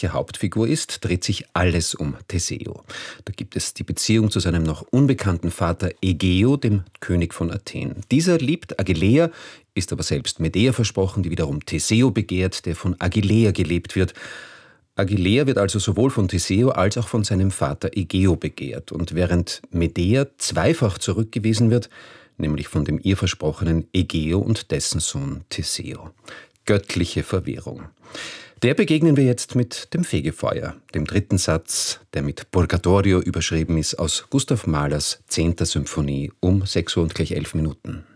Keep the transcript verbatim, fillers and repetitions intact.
weibliche Hauptfigur ist, dreht sich alles um Teseo. Da gibt es die Beziehung zu seinem noch unbekannten Vater Egeo, dem König von Athen. Dieser liebt Agelea, ist aber selbst Medea versprochen, die wiederum Teseo begehrt, der von Agelea gelebt wird. Agelea wird also sowohl von Teseo als auch von seinem Vater Egeo begehrt. Und während Medea zweifach zurückgewiesen wird, nämlich von dem ihr versprochenen Egeo und dessen Sohn Teseo. Göttliche Verwirrung. Der begegnen wir jetzt mit dem Fegefeuer, dem dritten Satz, der mit Purgatorio überschrieben ist, aus Gustav Mahlers zehnter Symphonie um sechs Uhr und gleich elf Minuten.